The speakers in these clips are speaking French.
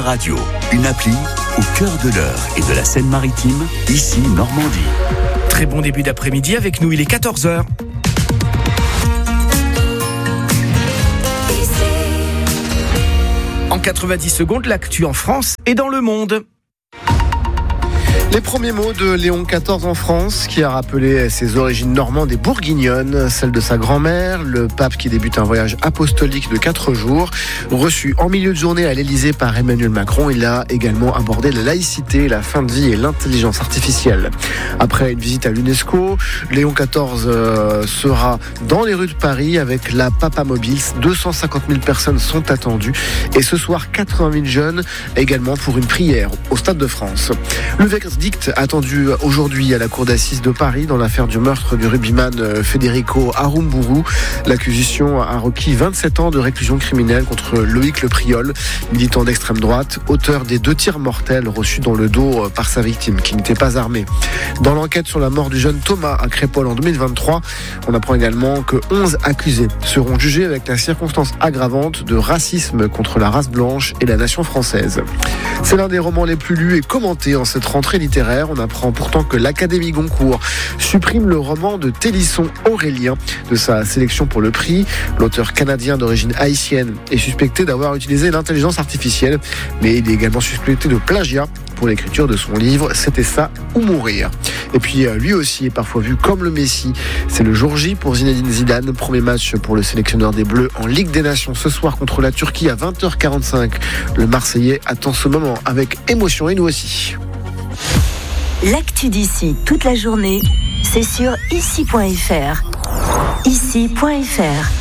Radio, une appli au cœur de l'Eure et de la Seine-Maritime, ici Normandie. Très bon début d'après-midi avec nous, il est 14h. En 90 secondes, l'actu en France et dans le monde. Les premiers mots de Léon XIV en France, qui a rappelé ses origines normandes et bourguignonnes, celles de sa grand-mère, le pape qui débute un voyage apostolique de 4 jours. Reçu en milieu de journée à l'Élysée par Emmanuel Macron, il a également abordé la laïcité, la fin de vie et l'intelligence artificielle. Après une visite à l'UNESCO, Léon XIV sera dans les rues de Paris avec la Papamobile. 250 000 personnes sont attendues et ce soir 80 000 jeunes également pour une prière au Stade de France. Le verdict attendu aujourd'hui à la cour d'assises de Paris dans l'affaire du meurtre du rugbyman Federico Aramburu. L'accusation a requis 27 ans de réclusion criminelle contre Loïc Le Priol, militant d'extrême droite, auteur des 2 tirs mortels reçus dans le dos par sa victime, qui n'était pas armée. Dans l'enquête sur la mort du jeune Thomas à Crépol en 2023, on apprend également que 11 accusés seront jugés avec la circonstance aggravante de racisme contre la race blanche et la nation française. C'est l'un des romans les plus lus et commentés en cette rentrée littéraire. On apprend pourtant que l'Académie Goncourt supprime le roman de Télisson Aurélien de sa sélection pour le prix. L'auteur canadien d'origine haïtienne est suspecté d'avoir utilisé l'intelligence artificielle, mais il est également suspecté de plagiat pour l'écriture de son livre « C'était ça ou mourir ». Et puis lui aussi est parfois vu comme le Messie. C'est le jour J pour Zinedine Zidane. Premier match pour le sélectionneur des Bleus en Ligue des Nations ce soir contre la Turquie à 20h45. Le Marseillais attend ce moment avec émotion et nous aussi. L'actu d'ici toute la journée, c'est sur ici.fr. Ici.fr.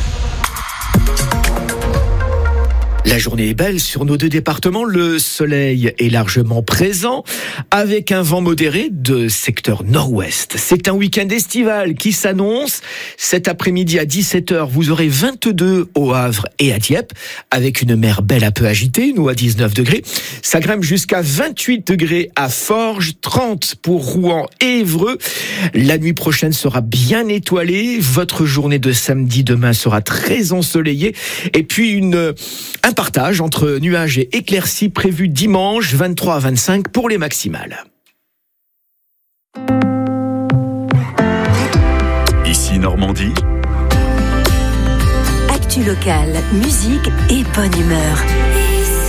La journée est belle sur nos 2 départements. Le soleil est largement présent avec un vent modéré de secteur nord-ouest. C'est un week-end estival qui s'annonce. Cet après-midi à 17h, vous aurez 22 au Havre et à Dieppe avec une mer belle un peu agitée, nous à 19 degrés. Ça grimpe jusqu'à 28 degrés à Forges, 30 pour Rouen et Évreux. La nuit prochaine sera bien étoilée. Votre journée de samedi demain sera très ensoleillée. Et puis un partage entre nuages et éclaircies prévu dimanche 23 à 25 pour les maximales. Ici Normandie. Actu locale, musique et bonne humeur.